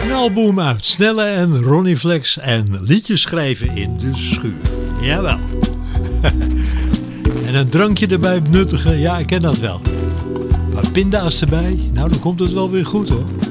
Een album uit Snelle en Ronnie Flex en liedjes schrijven in de schuur. Jawel. En een drankje erbij benuttigen, ja, ik ken dat wel. Maar pinda's erbij, nou dan komt het wel weer goed hoor.